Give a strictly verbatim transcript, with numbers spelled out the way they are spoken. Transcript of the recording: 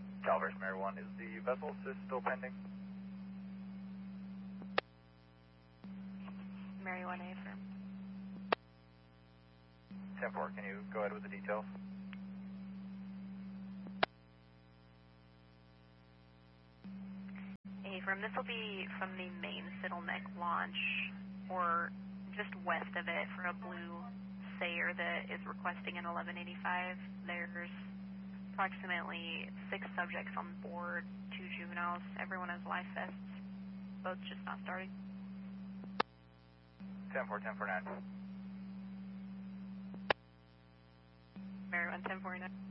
Calvert, Mary one, is the vessel still pending? Mary one, A firm. ten four, can you go ahead with the details? A firm, this will be from the main Fiddle Neck launch, or just west of it for a blue Sayer that is requesting an eleven eighty-five. There's approximately six subjects on board, two juveniles. Everyone has life vests. Boat's just not starting. ten four, ten four nine. Mary one, ten forty-nine.